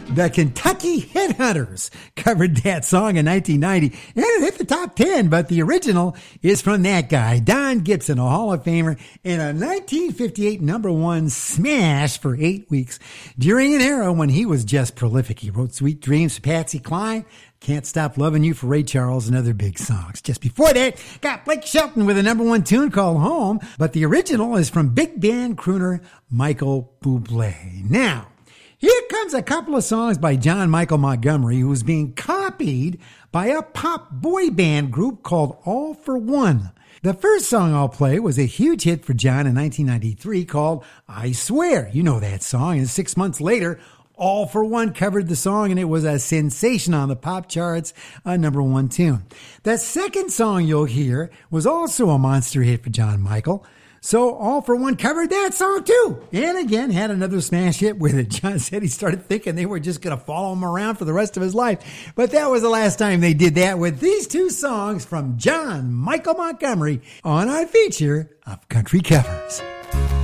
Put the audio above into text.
The Kentucky Headhunters covered that song in 1990, and it hit the top 10, but the original is from that guy, Don Gibson, a Hall of Famer, and a 1958 number one smash for 8 weeks during an era when he was just prolific. He wrote Sweet Dreams for Patsy Cline, Can't Stop Loving You for Ray Charles, and other big songs. Just before that, got Blake Shelton with a number one tune called Home, but the original is from big band crooner Michael Bublé. Now, here comes a couple of songs by John Michael Montgomery, who was being copied by a pop boy band group called All for One. The first song I'll play was a huge hit for John in 1993 called I Swear. You know that song, and 6 months later, All for One covered the song, and it was a sensation on the pop charts, a number one tune. The second song you'll hear was also a monster hit for John Michael. So All for One covered that song too. And again, had another smash hit with it. John said he started thinking they were just going to follow him around for the rest of his life. But that was the last time they did that with these two songs from John Michael Montgomery on our feature of Country Covers.